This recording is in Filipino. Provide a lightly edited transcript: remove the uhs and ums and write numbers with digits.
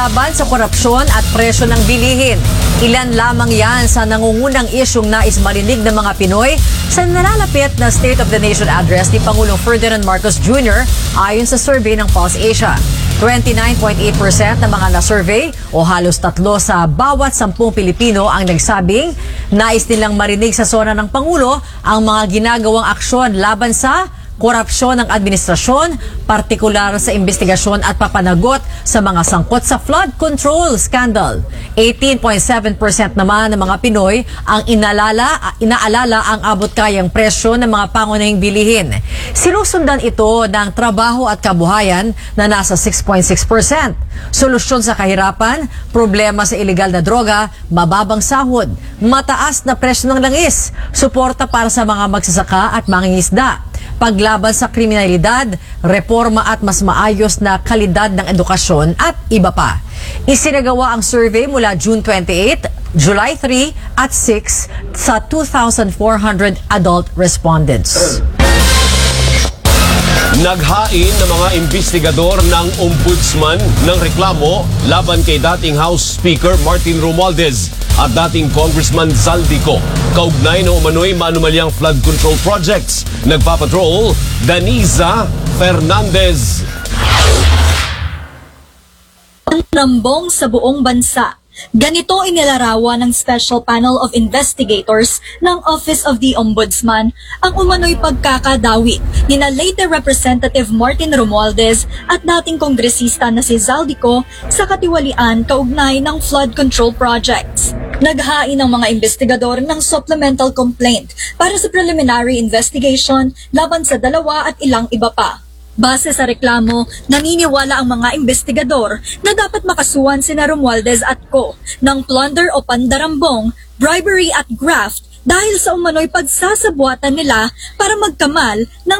Laban sa korupsyon at presyo ng bilihin. Ilan lamang yan sa nangungunang isyong nais marinig ng mga Pinoy sa nalalapit na State of the Nation address ni Pangulong Ferdinand Marcos Jr. ayon sa survey ng Pulse Asia. 29.8% ng mga na-survey o halos 3 sa bawat 10 Pilipino ang nagsabing nais nilang marinig sa sona ng Pangulo ang mga ginagawang aksyon laban sa korupsyon ng administrasyon, partikular sa investigasyon at papanagot sa mga sangkot sa flood control scandal. 18.7% naman ng mga Pinoy ang inaalala ang abot-kayang presyo ng mga pangunahing bilihin. Sinusundan ito ng trabaho at kabuhayan na nasa 6.6%. Solusyon sa kahirapan, problema sa ilegal na droga, mababang sahod, mataas na presyo ng langis, suporta para sa mga magsasaka at mangingisda, paglaban sa kriminalidad, reforma at mas maayos na kalidad ng edukasyon at iba pa. Isinagawa ang survey mula June 28, July 3 at 6 sa 2,400 adult respondents. Naghain ng mga investigador ng ombudsman ng reklamo laban kay dating House Speaker Martin Romualdez at dating Congressman Zaldico. Kaugnay ng umano'y maanumalyang flood control projects. Nagpapatrol, Daniza Fernandez. Ang lambong sa buong bansa. Ganito inilarawan ng Special Panel of Investigators ng Office of the Ombudsman ang umano'y pagkakadawi ni na late Representative Martin Romualdez at dating kongresista na si Zaldico sa katiwalian kaugnay ng flood control projects. Naghain ng mga investigador ng supplemental complaint para sa preliminary investigation laban sa 2 at ilang iba pa. Base sa reklamo, naniniwala ang mga investigador na dapat makasuhan sina Romualdez at Co. ng plunder o pandarambong, bribery at graft dahil sa umano'y pagsasabuatan nila para magkamal ng